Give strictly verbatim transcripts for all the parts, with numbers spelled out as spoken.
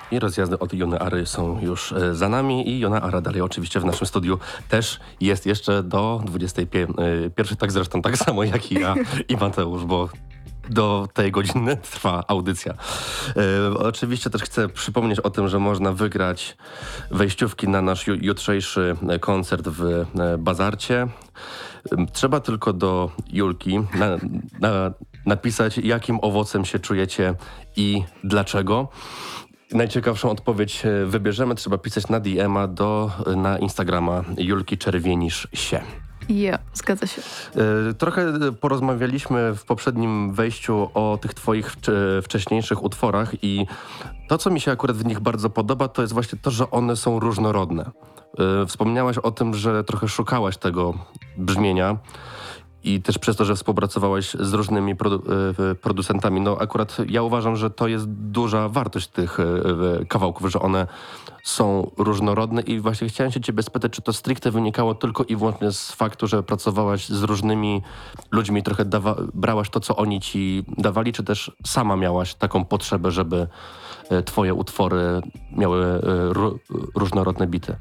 I rozjazdy od Jony Ary są już e, za nami i Jona Ara dalej oczywiście w naszym studiu też jest jeszcze do dwudziestej pierwszej, tak zresztą tak samo jak i ja i Mateusz, bo do tej godziny trwa audycja. E, oczywiście też chcę przypomnieć o tym, że można wygrać wejściówki na nasz ju- jutrzejszy koncert w e, Bazarcie. E, trzeba tylko do Julki na, na, napisać, jakim owocem się czujecie i dlaczego. Najciekawszą odpowiedź wybierzemy. Trzeba pisać na D M a do, na Instagrama Julki Czerwienisz się. Ja, zgadza się. Trochę porozmawialiśmy w poprzednim wejściu o tych twoich wcześniejszych utworach i to, co mi się akurat w nich bardzo podoba, to jest właśnie to, że one są różnorodne. Wspomniałaś o tym, że trochę szukałaś tego brzmienia i też przez to, że współpracowałaś z różnymi produ- producentami. No akurat ja uważam, że to jest duża wartość tych kawałków, że one są różnorodne i właśnie chciałem się ciebie spytać, czy to stricte wynikało tylko i wyłącznie z faktu, że pracowałaś z różnymi ludźmi, trochę dawa- brałaś to, co oni ci dawali, czy też sama miałaś taką potrzebę, żeby twoje utwory miały ró- różnorodne bity?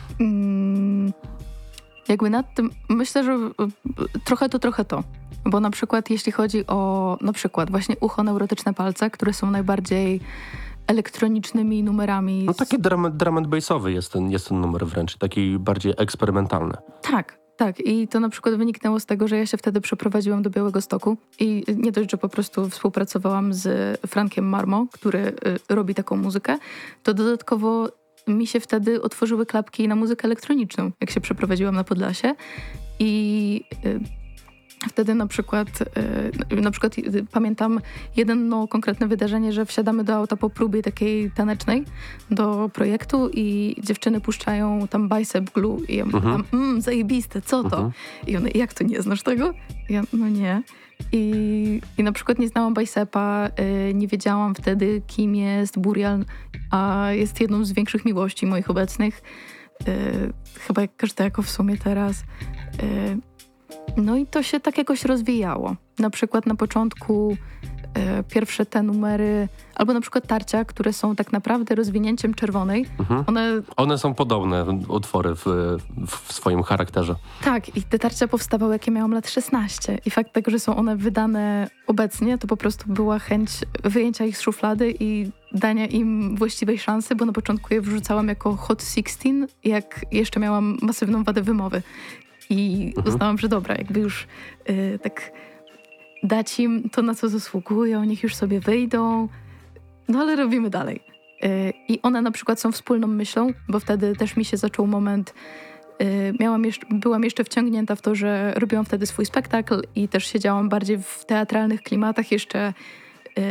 Mm, jakby nad tym, myślę, że trochę to, trochę to. Bo na przykład jeśli chodzi o, na przykład właśnie Ucho, Neurotyczne palce, które są najbardziej elektronicznymi numerami. No taki drum, drum and bassowy jest ten, jest ten numer wręcz, taki bardziej eksperymentalny. Tak, tak. I to na przykład wyniknęło z tego, że ja się wtedy przeprowadziłam do Białegostoku i nie dość, że po prostu współpracowałam z Frankiem Marmo, który y, robi taką muzykę, to dodatkowo mi się wtedy otworzyły klapki na muzykę elektroniczną, jak się przeprowadziłam na Podlasie. I y, wtedy na przykład, y, na przykład y, pamiętam jedno konkretne wydarzenie, że wsiadamy do auta po próbie takiej tanecznej do projektu i dziewczyny puszczają tam Bicep Glue i ja mówię Mhm. tam, mmm, zajebiste, co to? Mhm. I one, jak to nie znasz tego? Ja, no nie. I, I na przykład nie znałam Bicepa, y, nie wiedziałam wtedy, kim jest Burial, a jest jedną z większych miłości moich obecnych. Y, chyba jak każdego w sumie teraz. Y, no i to się tak jakoś rozwijało. Na przykład na początku y, pierwsze te numery, albo na przykład Tarcia, które są tak naprawdę rozwinięciem Czerwonej. Mhm. One One są podobne utwory w, w swoim charakterze. Tak, i te Tarcia powstawały, jak ja miałam lat szesnaście. I fakt tego, że są one wydane obecnie, to po prostu była chęć wyjęcia ich z szuflady i dania im właściwej szansy, bo na początku je wrzucałam jako Hot szesnaście, jak jeszcze miałam masywną wadę wymowy. I Mhm. uznałam, że dobra, jakby już y, tak dać im to, na co zasługują, niech już sobie wyjdą, no ale robimy dalej. Y, I one na przykład są wspólną myślą, bo wtedy też mi się zaczął moment. Miałam jeszcze, byłam jeszcze wciągnięta w to, że robiłam wtedy swój spektakl i też siedziałam bardziej w teatralnych klimatach. Jeszcze y,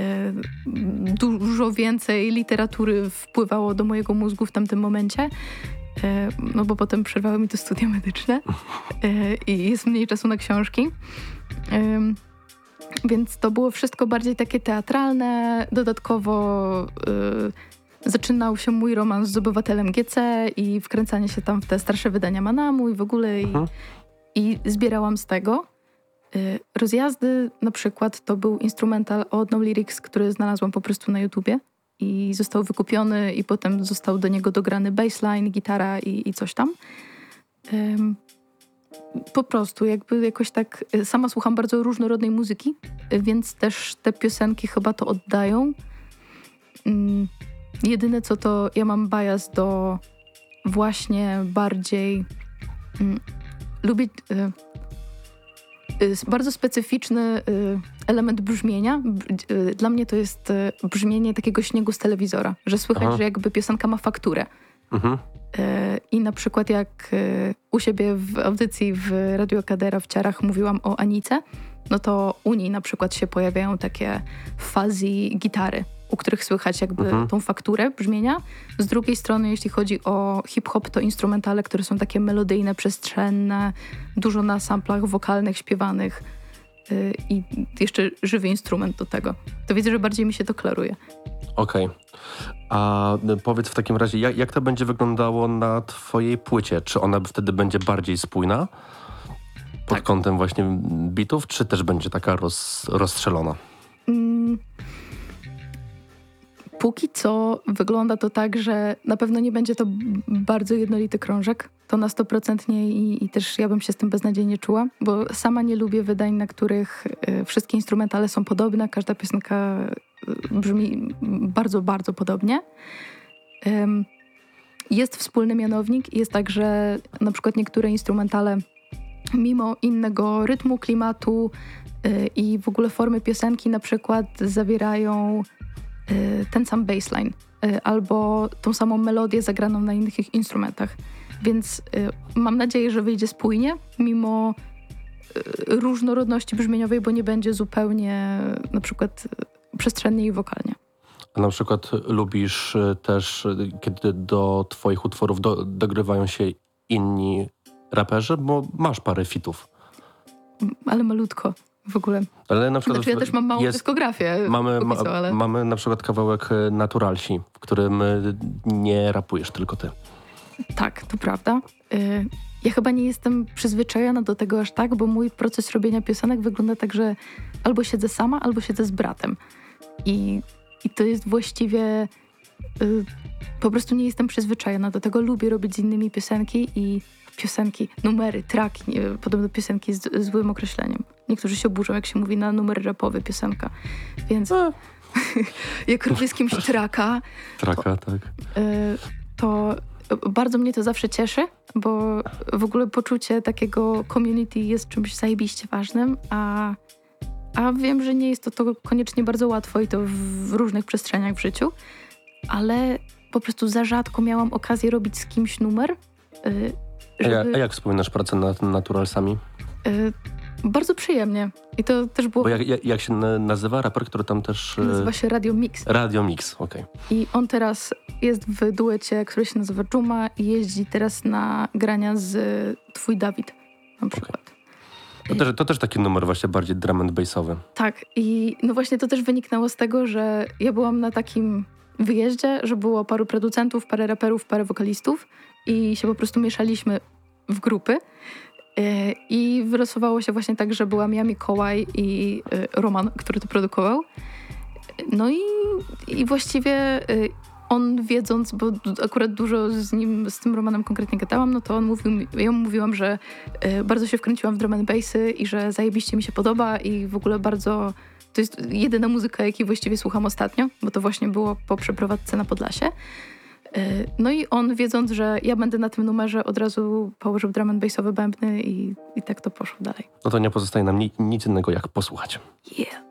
dużo więcej literatury wpływało do mojego mózgu w tamtym momencie. Y, no bo potem przerwały mi to studia medyczne y, i jest mniej czasu na książki. Y, więc to było wszystko bardziej takie teatralne. Dodatkowo y, zaczynał się mój romans z obywatelem G C i wkręcanie się tam w te starsze wydania Manamu i w ogóle. I, i zbierałam z tego. Y, rozjazdy na przykład to był instrumental od No Lyrics, który znalazłam po prostu na YouTubie i został wykupiony i potem został do niego dograny bassline, gitara i, i coś tam. Ym, po prostu jakby jakoś tak sama słucham bardzo różnorodnej muzyki, więc też te piosenki chyba to oddają. Ym, jedyne co to ja mam bias do właśnie bardziej ym, lubię y, y, bardzo specyficzny y, element brzmienia. Y, dla mnie to jest y, brzmienie takiego śniegu z telewizora, że słychać, Aha. że jakby piosenka ma fakturę. Mhm. I na przykład jak u siebie w audycji w Radio Kadera w Ciarach mówiłam o Anice, no to u niej na przykład się pojawiają takie fuzzy gitary, u których słychać jakby Mhm. tą fakturę brzmienia. Z drugiej strony, jeśli chodzi o hip-hop, to instrumentale, które są takie melodyjne, przestrzenne, dużo na samplach wokalnych, śpiewanych yy, i jeszcze żywy instrument do tego. To widzę, że bardziej mi się to klaruje. Okej. Okay. A powiedz w takim razie, jak, jak to będzie wyglądało na twojej płycie? Czy ona wtedy będzie bardziej spójna pod Tak. kątem właśnie bitów, czy też będzie taka roz, rozstrzelona? Mm. Póki co wygląda to tak, że na pewno nie będzie to b- bardzo jednolity krążek. To na sto procent nie i, i też ja bym się z tym beznadziejnie czuła, bo sama nie lubię wydań, na których y, wszystkie instrumentale są podobne, każda piosenka y, brzmi bardzo, bardzo podobnie. Ym, jest wspólny mianownik i jest tak, że na przykład niektóre instrumentale mimo innego rytmu, klimatu y, i w ogóle formy piosenki na przykład zawierają y, ten sam bassline y, albo tą samą melodię zagraną na innych instrumentach. Więc y, mam nadzieję, że wyjdzie spójnie, mimo y, różnorodności brzmieniowej, bo nie będzie zupełnie y, na przykład y, przestrzennie i wokalnie. A na przykład lubisz y, też, y, kiedy do twoich utworów do, dogrywają się inni raperzy, bo masz parę fitów. M- Ale malutko w ogóle. Ale na przykład Znaczy ja też mam małą jest, dyskografię. mamy, ma, póki co, ale... mamy na przykład kawałek y, Naturalsi, w którym y, nie rapujesz, tylko ty. Tak, to prawda. Y, Ja chyba nie jestem przyzwyczajona do tego aż tak, bo mój proces robienia piosenek wygląda tak, że albo siedzę sama, albo siedzę z bratem. I, i to jest właściwie... y, Po prostu nie jestem przyzwyczajona do tego. Lubię robić z innymi piosenki i piosenki, numery, track. Nie, podobno piosenki jest z- złym określeniem. Niektórzy się oburzą, jak się mówi na numer rapowy piosenka. Więc E. jak robię z kimś tracka, Traka, tak. y, to bardzo mnie to zawsze cieszy, bo w ogóle poczucie takiego community jest czymś zajebiście ważnym, a, a wiem, że nie jest to, to koniecznie bardzo łatwo i to w różnych przestrzeniach w życiu, ale po prostu za rzadko miałam okazję robić z kimś numer, y, A, ja, żeby... a jak wspominasz pracę nad Naturalsami? y, Bardzo przyjemnie. I to też było... Bo jak, jak, jak się na- nazywa raper, który tam też... y, Nazywa się Radio Mix. Radio Mix, okej. I on teraz jest w duecie, który się nazywa Dżuma i jeździ teraz na grania z Twój Dawid na przykład. To też, to też taki numer właśnie bardziej drum and bassowy. Tak, i no właśnie to też wyniknęło z tego, że ja byłam na takim wyjeździe, że było paru producentów, parę raperów, parę wokalistów i się po prostu mieszaliśmy w grupy. Yy, I wylosowało się właśnie tak, że byłam ja, Mikołaj i yy, Roman, który to produkował. No i, i właściwie yy, on wiedząc, bo d- akurat dużo z nim, z tym Romanem konkretnie gadałam, no to on mówił, mi- ja mu mówiłam, że yy, bardzo się wkręciłam w drum and bassy i że zajebiście mi się podoba i w ogóle bardzo... To jest jedyna muzyka, jakiej właściwie słucham ostatnio, bo to właśnie było po przeprowadzce na Podlasie. Yy, No i on, wiedząc, że ja będę na tym numerze, od razu położył drum and bassowe bębny i, i tak to poszło dalej. No to nie pozostaje nam ni- nic innego jak posłuchać. Yeah.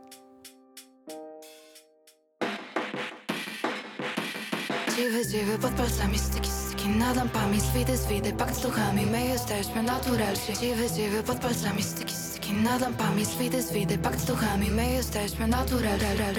Dziwy, dziwy, pod palcami styki, styki nad lampami, swidy, swidy, pakt z duchami, my jesteśmy naturalsi. Dziwy, dziwy, pod palcami styki, styki nad lampami, swidy, swidy, pakt z duchami, my jesteśmy naturalsi.